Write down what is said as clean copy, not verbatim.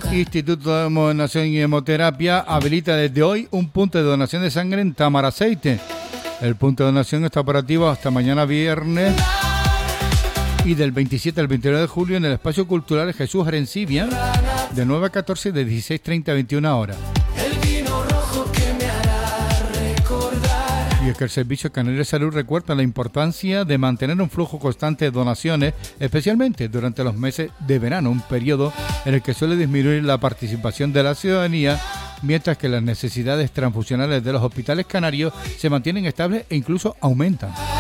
Instituto de Donación y Hemoterapia habilita desde hoy un punto de donación de sangre en Tamaraceite. El punto de donación está operativo hasta mañana viernes y del 27 al 29 de julio en el Espacio Cultural Jesús Arencibia de 9 a 14 y de 16:30 a 21 horas. Y es que el Servicio Canario de Salud recuerda la importancia de mantener un flujo constante de donaciones, especialmente durante los meses de verano, un periodo en el que suele disminuir la participación de la ciudadanía, mientras que las necesidades transfusionales de los hospitales canarios se mantienen estables e incluso aumentan.